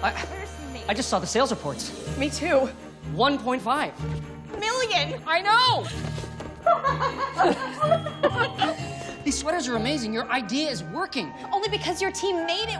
I just saw the sales reports. Me too. 1.5 million. I know! These sweaters are amazing. Your idea is working. Only because your team made it